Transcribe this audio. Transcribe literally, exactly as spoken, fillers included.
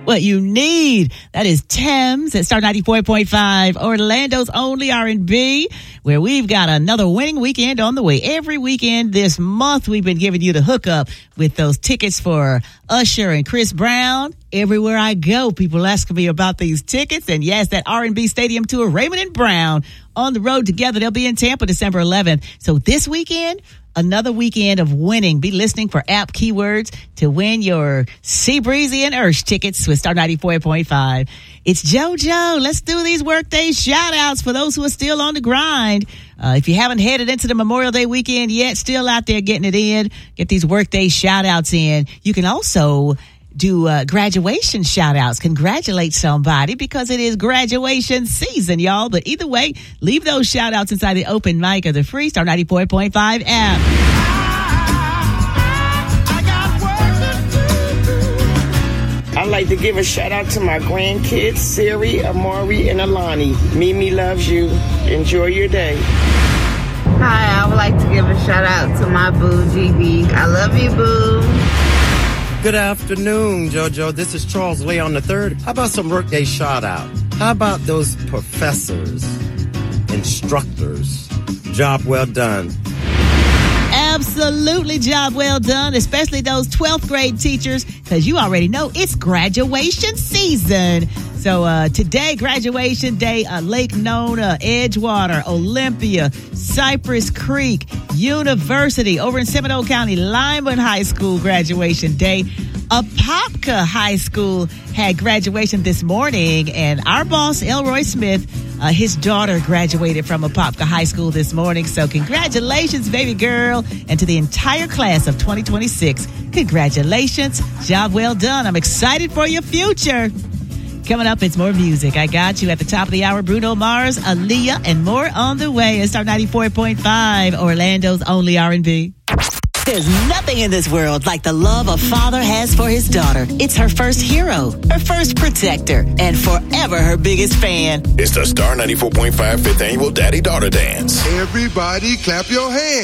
what you need. That is Thames at Star ninety-four point five, Orlando's only R and B, where we've got another winning weekend on the way. Every weekend this month, we've been giving you the hookup with those tickets for Usher and Chris Brown. Everywhere I go, people ask me about these tickets. And yes, that R and B Stadium tour, Raymond and Brown on the road together. They'll be in Tampa December eleventh. So this weekend, another weekend of winning. Be listening for app keywords to win your Sea Breezy and Ursh tickets with Star ninety-four point five. It's JoJo. Let's do these workday shout outs for those who are still on the grind. Uh, if you haven't headed into the Memorial Day weekend yet, still out there getting it in, get these workday shout outs in. You can also do uh, graduation shout outs. Congratulate somebody because it is graduation season, y'all. But either way, leave those shout outs inside the open mic or the free Star ninety-four point five app. I'd like to give a shout out to my grandkids, Siri, Amari, and Alani. Mimi loves you. Enjoy your day. Hi, I would like to give a shout out to my boo, G B. I love you, boo. Good afternoon, JoJo. This is Charles Leon the third. How about some workday shout out? How about those professors, instructors? Job well done. Absolutely, job well done, especially those twelfth grade teachers, because you already know it's graduation season. So uh, today, graduation day, uh, Lake Nona, Edgewater, Olympia, Cypress Creek University, over in Seminole County, Lyman High School graduation day. Apopka High School had graduation this morning, and our boss, Elroy Smith, uh, his daughter graduated from Apopka High School this morning. So congratulations, baby girl, and to the entire class of twenty twenty-six. Congratulations. Job well done. I'm excited for your future. Coming up, it's more music. I got you at the top of the hour. Bruno Mars, Aaliyah, and more on the way. It's Star ninety-four point five, Orlando's only R and B. There's nothing in this world like the love a father has for his daughter. It's her first hero, her first protector, and forever her biggest fan. It's the Star ninety-four point five fifth Annual Daddy-Daughter Dance. Everybody clap your hands.